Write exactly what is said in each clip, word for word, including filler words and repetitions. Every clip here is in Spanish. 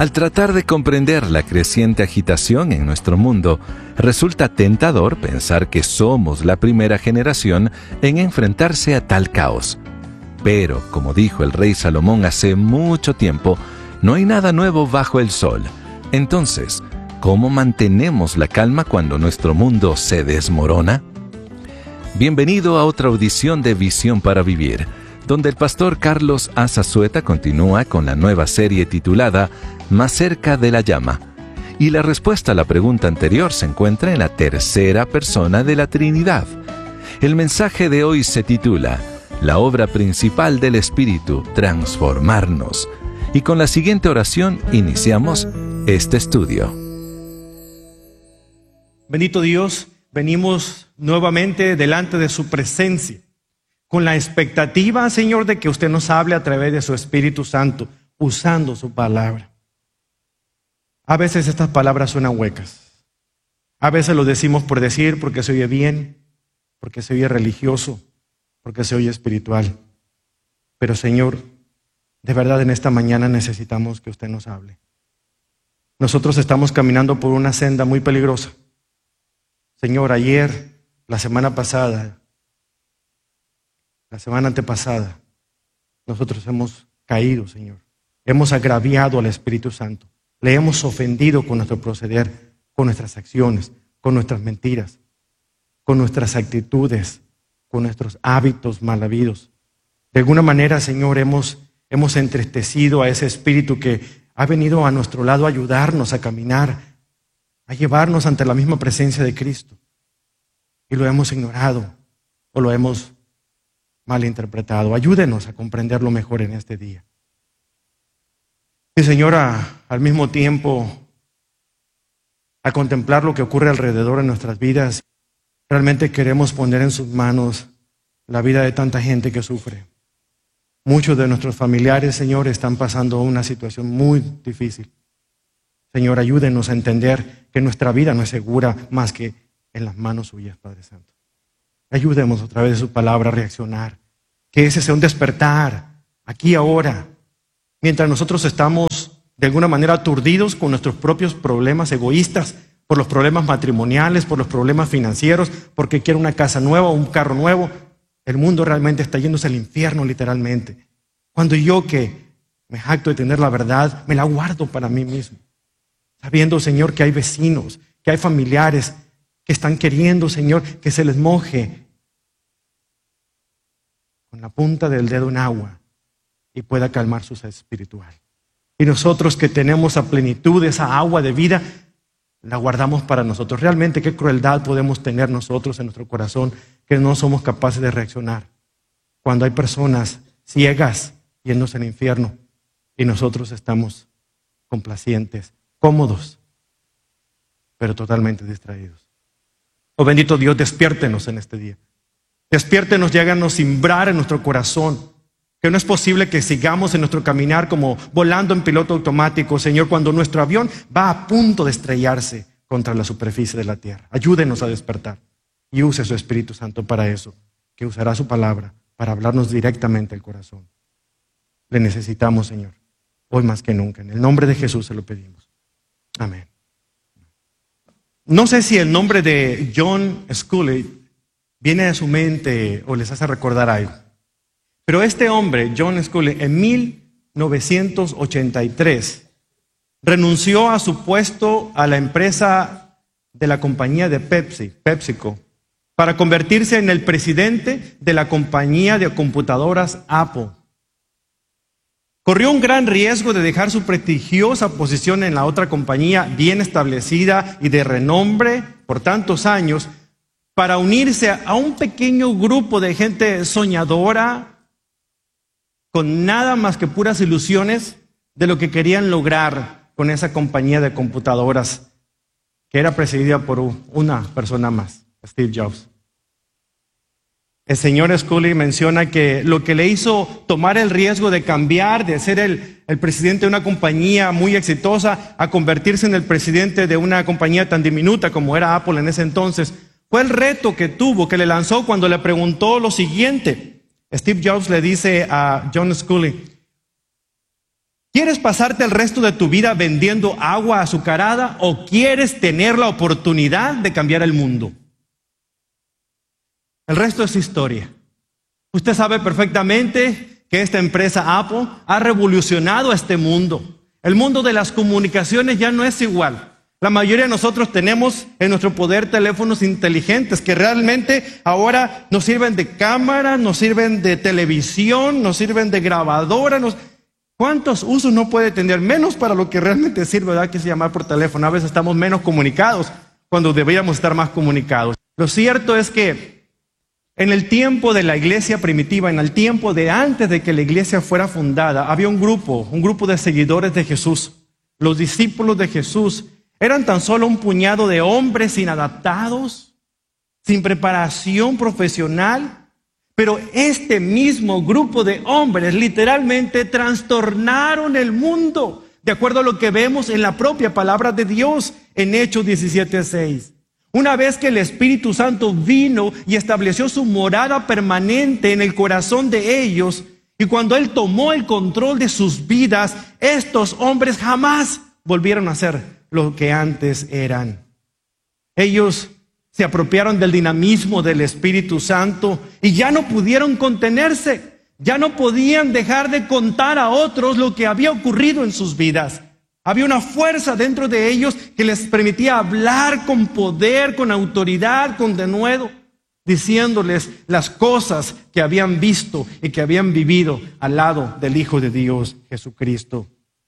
Al tratar de comprender la creciente agitación en nuestro mundo, resulta tentador pensar que somos la primera generación en enfrentarse a tal caos. Pero, como dijo el rey Salomón hace mucho tiempo, no hay nada nuevo bajo el sol. Entonces, ¿cómo mantenemos la calma cuando nuestro mundo se desmorona? Bienvenido a otra audición de Visión para Vivir, donde el pastor Carlos Azazueta continúa con la nueva serie titulada Más cerca de la llama. Y la respuesta a la pregunta anterior se encuentra en la tercera persona de la Trinidad. El mensaje de hoy se titula La obra principal del Espíritu, transformarnos. Y con la siguiente oración iniciamos este estudio. Bendito Dios, venimos nuevamente delante de su presencia, con la expectativa, Señor, de que usted nos hable a través de su Espíritu Santo, usando su palabra. A veces estas palabras suenan huecas. A veces lo decimos por decir, porque se oye bien, porque se oye religioso, porque se oye espiritual. Pero, Señor, de verdad en esta mañana necesitamos que usted nos hable. Nosotros estamos caminando por una senda muy peligrosa. Señor, ayer, la semana pasada, la semana antepasada, nosotros hemos caído, Señor. Hemos agraviado al Espíritu Santo. Le hemos ofendido con nuestro proceder, con nuestras acciones, con nuestras mentiras, con nuestras actitudes, con nuestros hábitos mal habidos. De alguna manera, Señor, hemos, hemos entristecido a ese Espíritu que ha venido a nuestro lado a ayudarnos a caminar, a llevarnos ante la misma presencia de Cristo. Y lo hemos ignorado o lo hemos malinterpretado. Ayúdenos a comprenderlo mejor en este día. Y Señora, al mismo tiempo, a contemplar lo que ocurre alrededor de nuestras vidas, realmente queremos poner en sus manos la vida de tanta gente que sufre. Muchos de nuestros familiares, Señor, están pasando una situación muy difícil. Señor, ayúdenos a entender que nuestra vida no es segura más que en las manos suyas, Padre Santo. Ayúdenos a través de su palabra a reaccionar. Que ese sea un despertar, aquí ahora. Mientras nosotros estamos de alguna manera aturdidos con nuestros propios problemas egoístas, por los problemas matrimoniales, por los problemas financieros, porque quiero una casa nueva o un carro nuevo, el mundo realmente está yéndose al infierno literalmente. Cuando yo que me jacto de tener la verdad, me la guardo para mí mismo. Sabiendo, Señor, que hay vecinos, que hay familiares que están queriendo, Señor, que se les moje con la punta del dedo en agua y pueda calmar su sed espiritual. Y nosotros que tenemos a plenitud esa agua de vida, la guardamos para nosotros. Realmente qué crueldad podemos tener nosotros en nuestro corazón que no somos capaces de reaccionar cuando hay personas ciegas yéndose al infierno y nosotros estamos complacientes, cómodos, pero totalmente distraídos. Oh bendito Dios, despiértenos en este día. Despiértenos y háganos simbrar en nuestro corazón que no es posible que sigamos en nuestro caminar como volando en piloto automático, Señor, cuando nuestro avión va a punto de estrellarse contra la superficie de la tierra. Ayúdenos a despertar y use su Espíritu Santo para eso, que usará su palabra para hablarnos directamente al corazón. Le necesitamos, Señor, hoy más que nunca. En el nombre de Jesús se lo pedimos. Amén. No sé si el nombre de John Sculley viene a su mente o les hace recordar algo. Pero este hombre, John Sculley, en mil novecientos ochenta y tres, renunció a su puesto a la empresa de la compañía de Pepsi, PepsiCo, para convertirse en el presidente de la compañía de computadoras Apple. Corrió un gran riesgo de dejar su prestigiosa posición en la otra compañía bien establecida y de renombre por tantos años para unirse a un pequeño grupo de gente soñadora con nada más que puras ilusiones de lo que querían lograr con esa compañía de computadoras que era presidida por una persona más, Steve Jobs. El señor Sculley menciona que lo que le hizo tomar el riesgo de cambiar, de ser el, el presidente de una compañía muy exitosa, a convertirse en el presidente de una compañía tan diminuta como era Apple en ese entonces, fue el reto que tuvo, que le lanzó cuando le preguntó lo siguiente. Steve Jobs le dice a John Sculley: ¿Quieres pasarte el resto de tu vida vendiendo agua azucarada o quieres tener la oportunidad de cambiar el mundo? El resto es historia. Usted sabe perfectamente que esta empresa Apple ha revolucionado este mundo. El mundo de las comunicaciones ya no es igual. La mayoría de nosotros tenemos en nuestro poder teléfonos inteligentes que realmente ahora nos sirven de cámara, nos sirven de televisión, nos sirven de grabadora. Nos... ¿Cuántos usos no puede tener? Menos para lo que realmente sirve, ¿verdad? Que es llamar por teléfono. A veces estamos menos comunicados cuando deberíamos estar más comunicados. Lo cierto es que en el tiempo de la iglesia primitiva, en el tiempo de antes de que la iglesia fuera fundada, había un grupo, un grupo de seguidores de Jesús. Los discípulos de Jesús eran tan solo un puñado de hombres inadaptados, sin preparación profesional. Pero este mismo grupo de hombres literalmente trastornaron el mundo, de acuerdo a lo que vemos en la propia palabra de Dios en Hechos diecisiete seis. Una vez que el Espíritu Santo vino y estableció su morada permanente en el corazón de ellos, y cuando Él tomó el control de sus vidas, estos hombres jamás volvieron a ser lo que antes eran. Ellos se apropiaron del dinamismo del Espíritu Santo y ya no pudieron contenerse, ya no podían dejar de contar a otros lo que había ocurrido en sus vidas. Había una fuerza dentro de ellos que les permitía hablar con poder, con autoridad, con denuedo, diciéndoles las cosas que habían visto y que habían vivido al lado del Hijo de Dios, Jesucristo.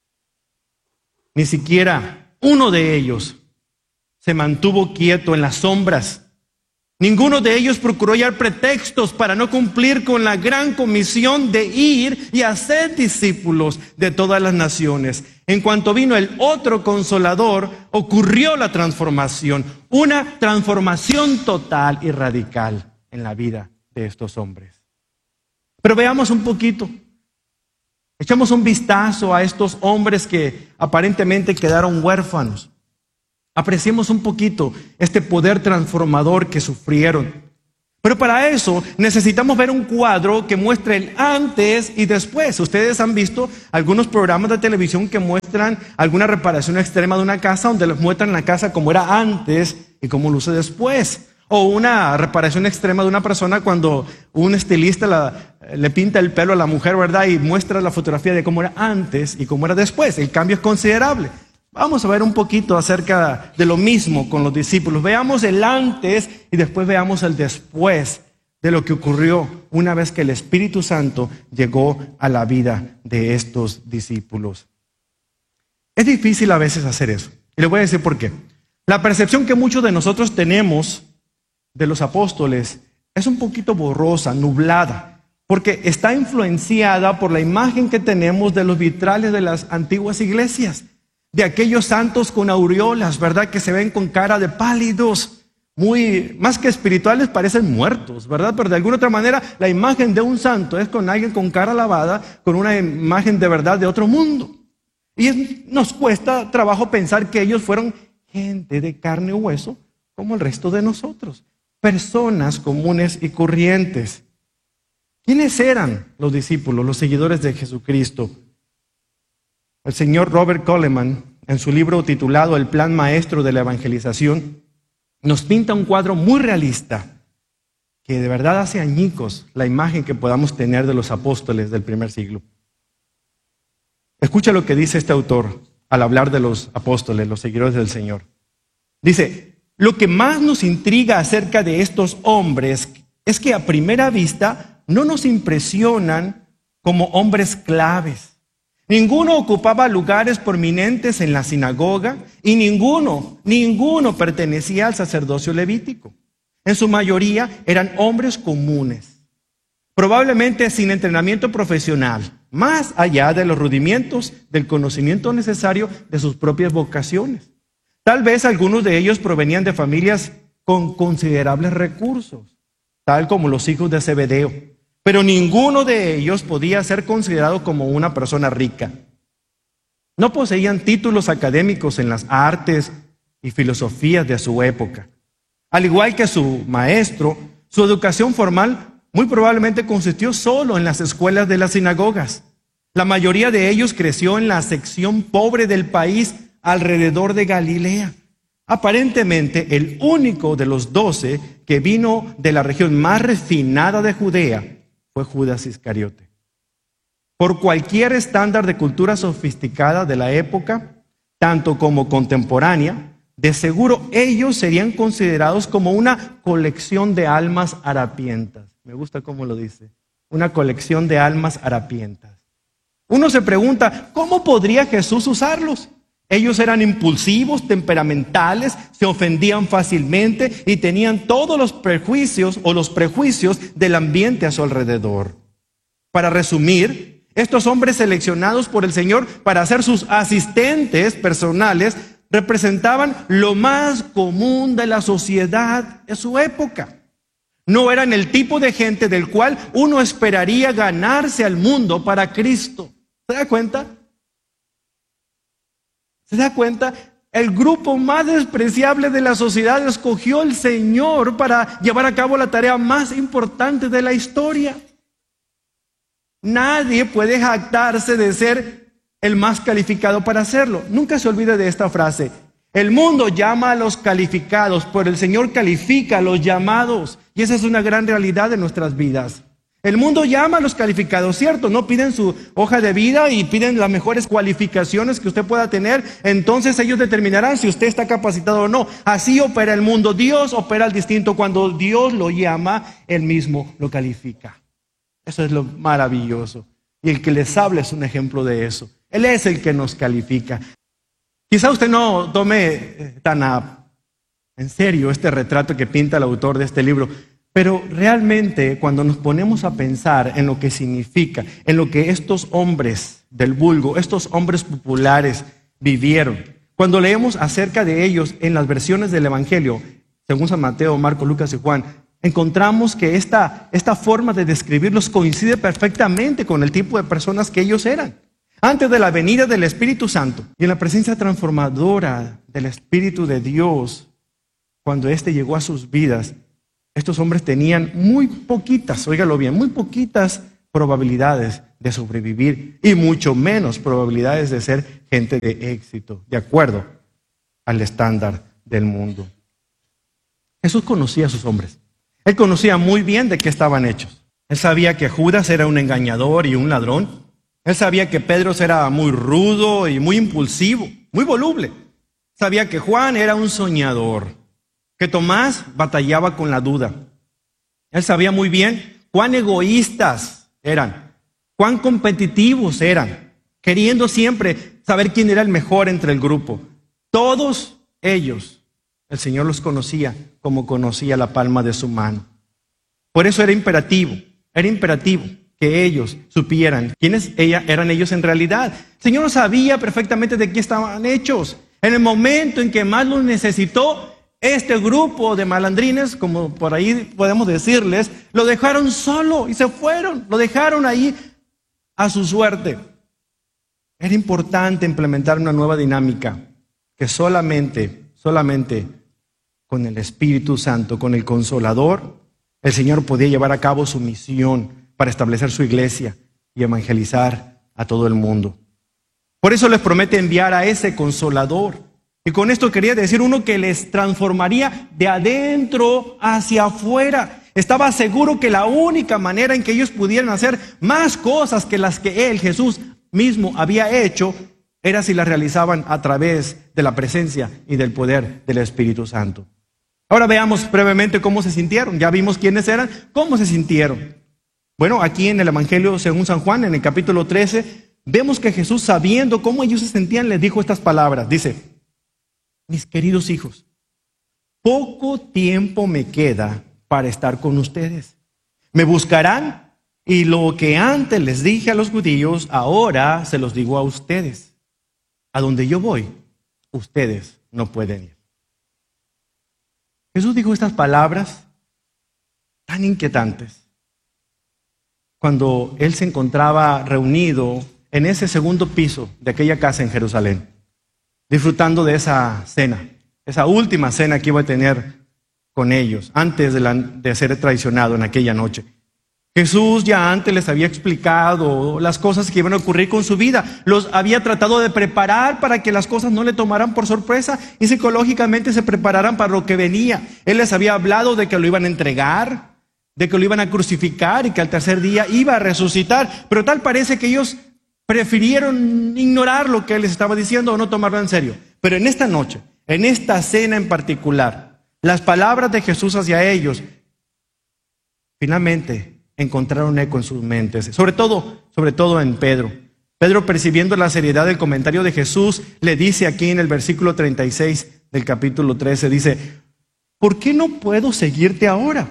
Ni siquiera uno de ellos se mantuvo quieto en las sombras. Ninguno de ellos procuró hallar pretextos para no cumplir con la gran comisión de ir y hacer discípulos de todas las naciones. En cuanto vino el otro Consolador, ocurrió la transformación, una transformación total y radical en la vida de estos hombres. Pero veamos un poquito, echamos un vistazo a estos hombres que aparentemente quedaron huérfanos. Apreciemos un poquito este poder transformador que sufrieron. Pero para eso necesitamos ver un cuadro que muestre el antes y después. Ustedes han visto algunos programas de televisión que muestran alguna reparación extrema de una casa, donde les muestran la casa como era antes y cómo luce después. O una reparación extrema de una persona cuando un estilista la, le pinta el pelo a la mujer, ¿verdad? Y muestra la fotografía de cómo era antes y cómo era después. El cambio es considerable. Vamos a ver un poquito acerca de lo mismo con los discípulos. Veamos el antes y después veamos el después de lo que ocurrió una vez que el Espíritu Santo llegó a la vida de estos discípulos. Es difícil a veces hacer eso. Y les voy a decir por qué. La percepción que muchos de nosotros tenemos de los apóstoles es un poquito borrosa, nublada, porque está influenciada por la imagen que tenemos de los vitrales de las antiguas iglesias, de aquellos santos con aureolas, ¿verdad? Que se ven con cara de pálidos, muy, más que espirituales, parecen muertos, ¿verdad? Pero de alguna otra manera, la imagen de un santo es con alguien con cara lavada, con una imagen de verdad de otro mundo. Y es, nos cuesta trabajo pensar que ellos fueron gente de carne y hueso, como el resto de nosotros, personas comunes y corrientes. ¿Quiénes eran los discípulos, los seguidores de Jesucristo? El señor Robert Coleman, en su libro titulado El Plan Maestro de la Evangelización, nos pinta un cuadro muy realista que de verdad hace añicos la imagen que podamos tener de los apóstoles del primer siglo. Escucha lo que dice este autor al hablar de los apóstoles, los seguidores del Señor. Dice, lo que más nos intriga acerca de estos hombres es que a primera vista no nos impresionan como hombres claves. Ninguno ocupaba lugares prominentes en la sinagoga y ninguno, ninguno pertenecía al sacerdocio levítico. En su mayoría eran hombres comunes, probablemente sin entrenamiento profesional, más allá de los rudimentos del conocimiento necesario de sus propias vocaciones. Tal vez algunos de ellos provenían de familias con considerables recursos, tal como los hijos de Zebedeo. Pero ninguno de ellos podía ser considerado como una persona rica. No poseían títulos académicos en las artes y filosofías de su época. Al igual que su maestro, su educación formal muy probablemente consistió solo en las escuelas de las sinagogas. La mayoría de ellos creció en la sección pobre del país alrededor de Galilea. Aparentemente, el único de los doce que vino de la región más refinada de Judea fue Judas Iscariote. Por cualquier estándar de cultura sofisticada de la época, tanto como contemporánea, de seguro ellos serían considerados como una colección de almas harapientas. Me gusta cómo lo dice, una colección de almas harapientas. Uno se pregunta, ¿cómo podría Jesús usarlos? Ellos eran impulsivos, temperamentales, se ofendían fácilmente y tenían todos los prejuicios o los prejuicios del ambiente a su alrededor. Para resumir, estos hombres seleccionados por el Señor para ser sus asistentes personales representaban lo más común de la sociedad de su época. No eran el tipo de gente del cual uno esperaría ganarse al mundo para Cristo. ¿Se da cuenta? ¿Se da cuenta? El grupo más despreciable de la sociedad escogió el Señor para llevar a cabo la tarea más importante de la historia. Nadie puede jactarse de ser el más calificado para hacerlo. Nunca se olvide de esta frase. El mundo llama a los calificados, pero el Señor califica a los llamados. Y esa es una gran realidad de nuestras vidas. El mundo llama a los calificados, ¿cierto? No piden su hoja de vida y piden las mejores cualificaciones que usted pueda tener. Entonces ellos determinarán si usted está capacitado o no. Así opera el mundo. Dios opera al distinto. Cuando Dios lo llama, Él mismo lo califica. Eso es lo maravilloso. Y el que les habla es un ejemplo de eso. Él es el que nos califica. Quizá usted no tome tan a, en serio este retrato que pinta el autor de este libro, pero realmente cuando nos ponemos a pensar en lo que significa, en lo que estos hombres del vulgo, estos hombres populares vivieron, cuando leemos acerca de ellos en las versiones del Evangelio, según San Mateo, Marcos, Lucas y Juan, encontramos que esta, esta forma de describirlos coincide perfectamente con el tipo de personas que ellos eran. Antes de la venida del Espíritu Santo y en la presencia transformadora del Espíritu de Dios, cuando éste llegó a sus vidas, estos hombres tenían muy poquitas, óigalo bien, muy poquitas probabilidades de sobrevivir y mucho menos probabilidades de ser gente de éxito, de acuerdo al estándar del mundo. Jesús conocía a sus hombres. Él conocía muy bien de qué estaban hechos. Él sabía que Judas era un engañador y un ladrón. Él sabía que Pedro era muy rudo y muy impulsivo, muy voluble. Sabía que Juan era un soñador, que Tomás batallaba con la duda. Él sabía muy bien cuán egoístas eran, cuán competitivos eran, queriendo siempre saber quién era el mejor entre el grupo. Todos ellos, el Señor los conocía como conocía la palma de su mano. Por eso era imperativo, era imperativo que ellos supieran quiénes ella, eran ellos en realidad. El Señor sabía perfectamente de qué estaban hechos. En el momento en que más los necesitó, este grupo de malandrines, como por ahí podemos decirles, lo dejaron solo y se fueron, lo dejaron ahí a su suerte. Era importante implementar una nueva dinámica que solamente, solamente con el Espíritu Santo, con el Consolador, el Señor podía llevar a cabo su misión para establecer su iglesia y evangelizar a todo el mundo. Por eso les promete enviar a ese Consolador. Y con esto quería decir uno que les transformaría de adentro hacia afuera. Estaba seguro que la única manera en que ellos pudieran hacer más cosas que las que Él, Jesús mismo, había hecho, era si las realizaban a través de la presencia y del poder del Espíritu Santo. Ahora veamos brevemente cómo se sintieron. Ya vimos quiénes eran, cómo se sintieron. Bueno, aquí en el Evangelio según San Juan, en el capítulo trece, vemos que Jesús, sabiendo cómo ellos se sentían, les dijo estas palabras. Dice: mis queridos hijos, poco tiempo me queda para estar con ustedes. Me buscarán y lo que antes les dije a los judíos, ahora se los digo a ustedes. A donde yo voy, ustedes no pueden ir. Jesús dijo estas palabras tan inquietantes cuando Él se encontraba reunido en ese segundo piso de aquella casa en Jerusalén, disfrutando de esa cena, esa última cena que iba a tener con ellos antes de, la, de ser traicionado en aquella noche. Jesús ya antes les había explicado las cosas que iban a ocurrir con su vida. Los había tratado de preparar para que las cosas no le tomaran por sorpresa y psicológicamente se prepararan para lo que venía. Él les había hablado de que lo iban a entregar, de que lo iban a crucificar y que al tercer día iba a resucitar. Pero tal parece que ellos prefirieron ignorar lo que Él les estaba diciendo o no tomarlo en serio. Pero en esta noche, en esta cena en particular, las palabras de Jesús hacia ellos finalmente encontraron eco en sus mentes, sobre todo, sobre todo en Pedro. Pedro, percibiendo la seriedad del comentario de Jesús, le dice aquí en el versículo treinta y seis del capítulo trece, dice: ¿por qué no puedo seguirte ahora?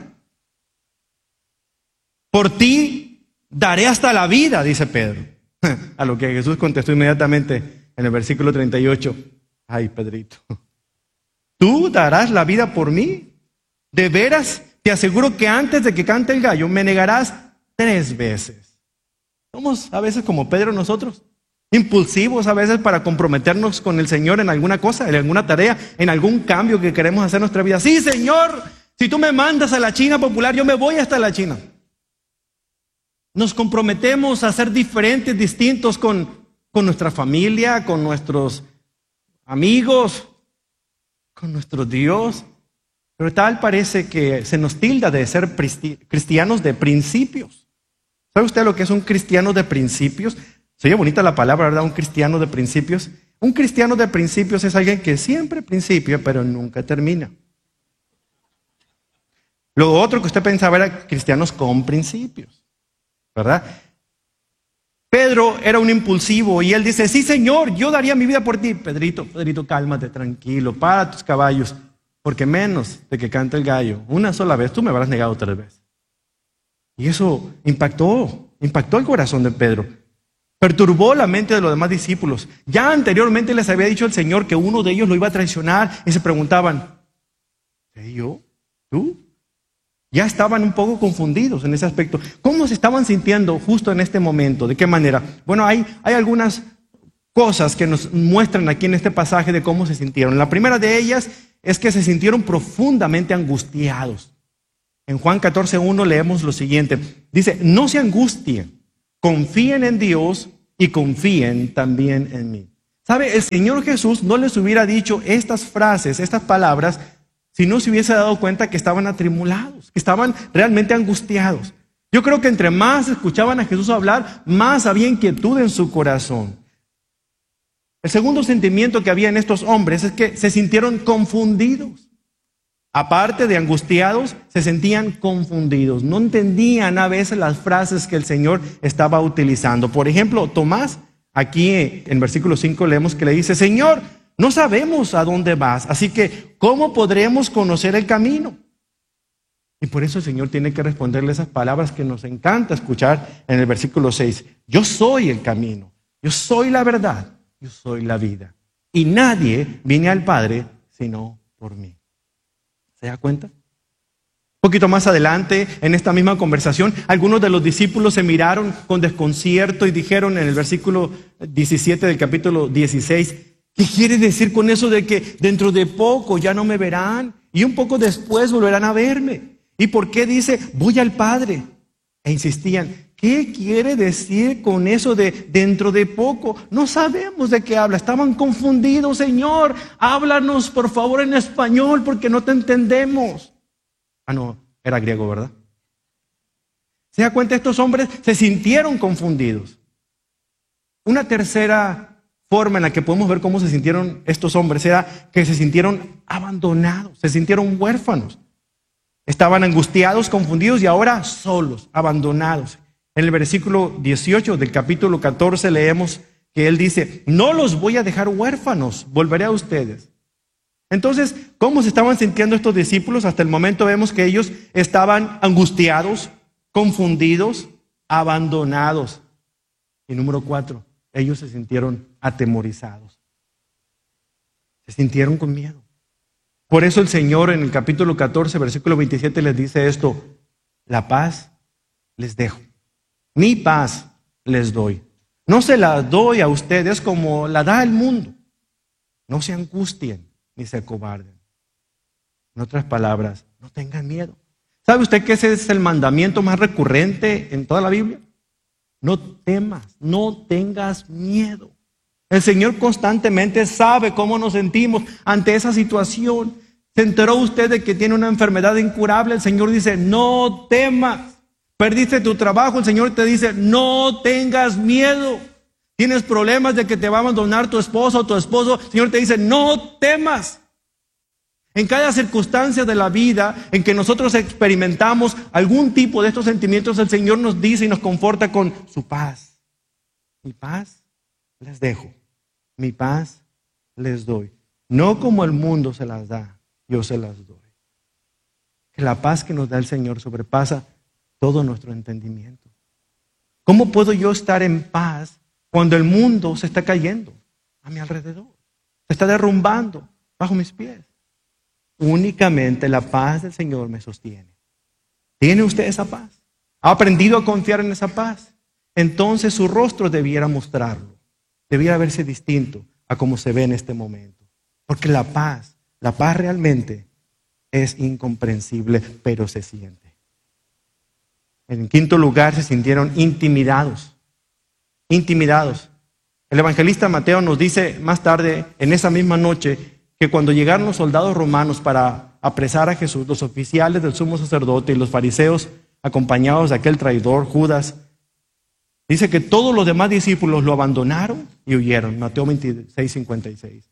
Por ti daré hasta la vida, dice Pedro. A lo que Jesús contestó inmediatamente en el versículo treinta y ocho: ay, Pedrito, ¿tú darás la vida por mí? ¿De veras? Te aseguro que antes de que cante el gallo me negarás tres veces. Somos a veces como Pedro nosotros, impulsivos a veces para comprometernos con el Señor en alguna cosa, en alguna tarea, en algún cambio que queremos hacer en nuestra vida. Sí, Señor, si tú me mandas a la China popular, yo me voy hasta la China. Nos comprometemos a ser diferentes, distintos con, con nuestra familia, con nuestros amigos, con nuestro Dios. Pero tal parece que se nos tilda de ser cristianos de principios. ¿Sabe usted lo que es un cristiano de principios? Se oye bonita la palabra, ¿verdad? Un cristiano de principios. Un cristiano de principios es alguien que siempre principia, pero nunca termina. Lo otro que usted pensaba era cristianos con principios, ¿verdad? Pedro era un impulsivo y él dice: sí, Señor, yo daría mi vida por ti. Pedrito, Pedrito, cálmate, tranquilo, para tus caballos. Porque menos de que cante el gallo una sola vez, tú me habrás negado tres veces. Y eso impactó, impactó el corazón de Pedro. Perturbó la mente de los demás discípulos. Ya anteriormente les había dicho el Señor que uno de ellos lo iba a traicionar y se preguntaban: ¿y yo? ¿Tú? Ya estaban un poco confundidos en ese aspecto. ¿Cómo se estaban sintiendo justo en este momento? ¿De qué manera? Bueno, hay, hay algunas cosas que nos muestran aquí en este pasaje de cómo se sintieron. La primera de ellas es que se sintieron profundamente angustiados. En Juan catorce uno leemos lo siguiente. Dice: no se angustien, confíen en Dios y confíen también en mí. ¿Sabe? El Señor Jesús no les hubiera dicho estas frases, estas palabras, si no se hubiese dado cuenta que estaban atribulados, que estaban realmente angustiados. Yo creo que entre más escuchaban a Jesús hablar, más había inquietud en su corazón. El segundo sentimiento que había en estos hombres es que se sintieron confundidos. Aparte de angustiados, se sentían confundidos. No entendían a veces las frases que el Señor estaba utilizando. Por ejemplo, Tomás, aquí en versículo cinco leemos que le dice: Señor, no sabemos a dónde vas, así que ¿cómo podremos conocer el camino? Y por eso el Señor tiene que responderle esas palabras que nos encanta escuchar en el versículo seis. Yo soy el camino, yo soy la verdad. Yo soy la vida. Y nadie viene al Padre sino por mí. ¿Se da cuenta? Un poquito más adelante, en esta misma conversación, algunos de los discípulos se miraron con desconcierto y dijeron en el versículo diecisiete del capítulo dieciséis: ¿qué quiere decir con eso de que dentro de poco ya no me verán y un poco después volverán a verme? ¿Y por qué dice voy al Padre? E insistían: ¿qué quiere decir con eso de dentro de poco? No sabemos de qué habla. Estaban confundidos. Señor, háblanos por favor en español porque no te entendemos. Ah, no, era griego, ¿verdad? ¿Se da cuenta? Estos hombres se sintieron confundidos. Una tercera forma en la que podemos ver cómo se sintieron estos hombres era que se sintieron abandonados, se sintieron huérfanos. Estaban angustiados, confundidos y ahora solos, abandonados. En el versículo dieciocho del capítulo catorce leemos que él dice: no los voy a dejar huérfanos, volveré a ustedes. Entonces, ¿cómo se estaban sintiendo estos discípulos? Hasta el momento vemos que ellos estaban angustiados, confundidos, abandonados. Y número cuatro, ellos se sintieron atemorizados. Se sintieron con miedo. Por eso el Señor en el capítulo catorce, versículo veintisiete les dice esto: la paz les dejo, mi paz les doy. No se la doy a ustedes como la da el mundo. No se angustien ni se acobarden. En otras palabras, no tengan miedo. ¿Sabe usted que ese es el mandamiento más recurrente en toda la Biblia? No temas, no tengas miedo. El Señor constantemente sabe cómo nos sentimos ante esa situación. ¿Se enteró usted de que tiene una enfermedad incurable? El Señor dice, no temas. Perdiste tu trabajo, el Señor te dice, no tengas miedo. Tienes problemas de que te va a abandonar tu esposa o tu esposo, el Señor te dice, no temas. En cada circunstancia de la vida en que nosotros experimentamos algún tipo de estos sentimientos, el Señor nos dice y nos conforta con su paz. Mi paz les dejo, mi paz les doy. No como el mundo se las da, yo se las doy. Que la paz que nos da el Señor sobrepasa todo nuestro entendimiento. ¿Cómo puedo yo estar en paz cuando el mundo se está cayendo a mi alrededor? Se está derrumbando bajo mis pies. Únicamente la paz del Señor me sostiene. ¿Tiene usted esa paz? ¿Ha aprendido a confiar en esa paz? Entonces su rostro debiera mostrarlo. Debiera verse distinto a como se ve en este momento. Porque la paz, la paz realmente es incomprensible, pero se siente. En quinto lugar, se sintieron intimidados. Intimidados. El evangelista Mateo nos dice más tarde, en esa misma noche, que cuando llegaron los soldados romanos para apresar a Jesús, los oficiales del sumo sacerdote y los fariseos, acompañados de aquel traidor Judas, dice que todos los demás discípulos lo abandonaron y huyeron. Mateo veintiséis, cincuenta y seis.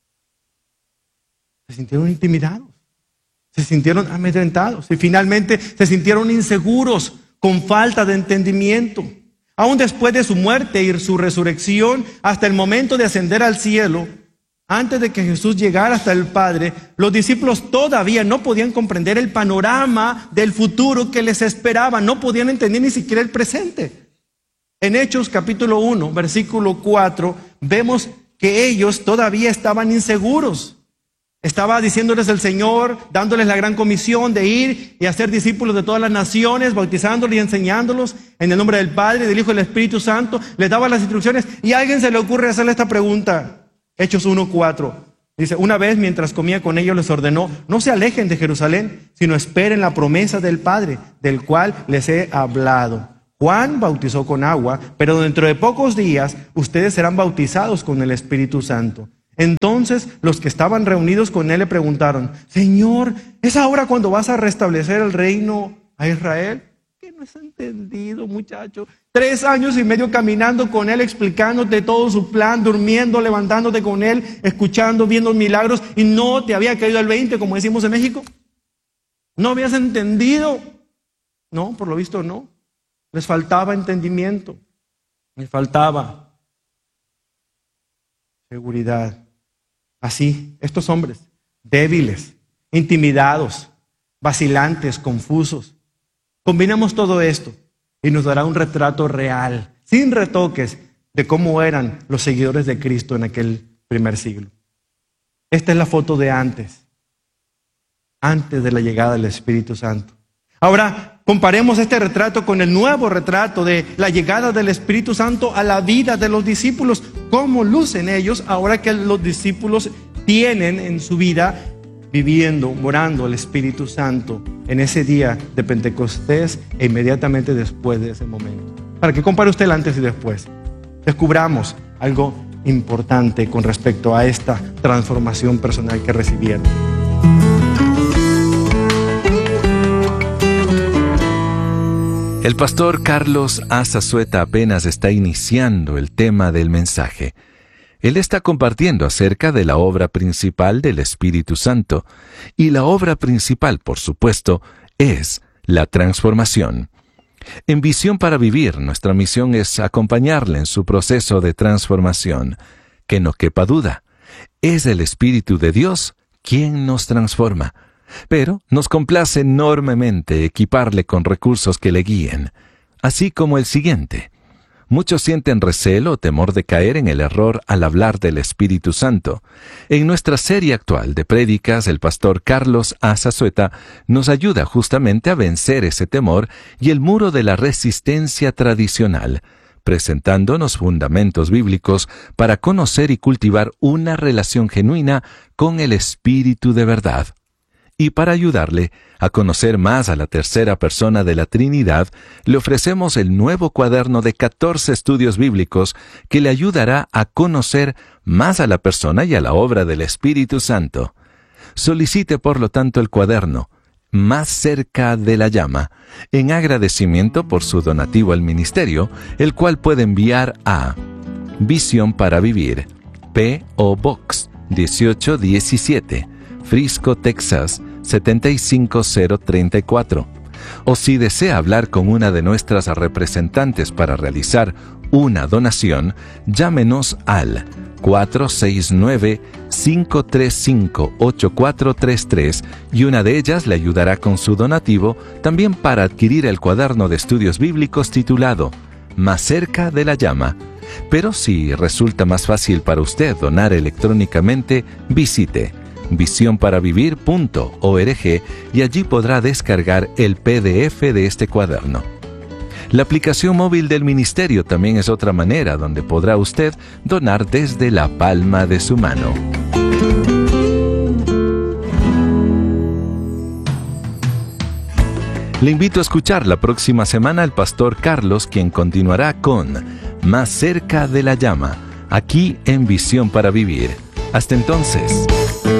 Se sintieron intimidados, se sintieron amedrentados y finalmente se sintieron inseguros, con falta de entendimiento. Aún después de su muerte y su resurrección, hasta el momento de ascender al cielo, antes de que Jesús llegara hasta el Padre, los discípulos todavía no podían comprender el panorama del futuro que les esperaba. No podían entender ni siquiera el presente. En Hechos capítulo uno, versículo cuatro, vemos que ellos todavía estaban inseguros. Estaba diciéndoles el Señor, dándoles la gran comisión de ir y hacer discípulos de todas las naciones, bautizándolos y enseñándolos en el nombre del Padre, del Hijo y del Espíritu Santo. Les daba las instrucciones y a alguien se le ocurre hacerle esta pregunta. Hechos uno, cuatro. Dice, una vez mientras comía con ellos les ordenó, no se alejen de Jerusalén, sino esperen la promesa del Padre, del cual les he hablado. Juan bautizó con agua, pero dentro de pocos días ustedes serán bautizados con el Espíritu Santo. Entonces los que estaban reunidos con él le preguntaron, Señor, ¿es ahora cuando vas a restablecer el reino a Israel? ¿Qué no has entendido, muchacho? Tres años y medio caminando con él, explicándote todo su plan, durmiendo, levantándote con él, escuchando, viendo milagros, y no te había caído el veinte, como decimos en México. ¿No habías entendido? No, por lo visto no. Les faltaba entendimiento, les faltaba seguridad. Así, estos hombres, débiles, intimidados, vacilantes, confusos. Combinamos todo esto y nos dará un retrato real, sin retoques, de cómo eran los seguidores de Cristo en aquel primer siglo. Esta es la foto de antes, antes de la llegada del Espíritu Santo. Ahora, comparemos este retrato con el nuevo retrato de la llegada del Espíritu Santo a la vida de los discípulos. ¿Cómo lucen ellos ahora que los discípulos tienen en su vida viviendo, morando el Espíritu Santo en ese día de Pentecostés e inmediatamente después de ese momento? Para que compare usted el antes y después. Descubramos algo importante con respecto a esta transformación personal que recibieron. El pastor Carlos Azazueta apenas está iniciando el tema del mensaje. Él está compartiendo acerca de la obra principal del Espíritu Santo, y la obra principal, por supuesto, es la transformación. En Visión para Vivir, nuestra misión es acompañarle en su proceso de transformación. Que no quepa duda, es el Espíritu de Dios quien nos transforma. Pero nos complace enormemente equiparle con recursos que le guíen, así como el siguiente. Muchos sienten recelo o temor de caer en el error al hablar del Espíritu Santo. En nuestra serie actual de prédicas, el pastor Carlos Azazueta nos ayuda justamente a vencer ese temor y el muro de la resistencia tradicional, presentándonos fundamentos bíblicos para conocer y cultivar una relación genuina con el Espíritu de verdad. Y para ayudarle a conocer más a la tercera persona de la Trinidad, le ofrecemos el nuevo cuaderno de catorce estudios bíblicos que le ayudará a conocer más a la persona y a la obra del Espíritu Santo. Solicite, por lo tanto, el cuaderno Más cerca de la llama, en agradecimiento por su donativo al ministerio, el cual puede enviar a Visión para Vivir, P O Box dieciocho diecisiete, Frisco, Texas setenta y cinco cero treinta y cuatro. O si desea hablar con una de nuestras representantes para realizar una donación, llámenos al cuatro seis nueve, cinco tres cinco, ocho cuatro tres tres y una de ellas le ayudará con su donativo también para adquirir el cuaderno de estudios bíblicos titulado Más cerca de la llama. Pero si resulta más fácil para usted donar electrónicamente, visite visión para vivir punto org y allí podrá descargar el P D F de este cuaderno. La aplicación móvil del ministerio también es otra manera donde podrá usted donar desde la palma de su mano. Le invito a escuchar la próxima semana al pastor Carlos, quien continuará con Más cerca de la llama, aquí en Visión para Vivir. Hasta entonces.